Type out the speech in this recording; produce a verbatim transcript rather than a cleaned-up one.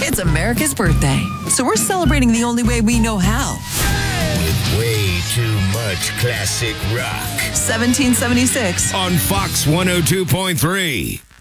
It's America's birthday, so we're celebrating the only way we know how. With way too much classic rock. seventeen seventy-six On Fox one oh two point three.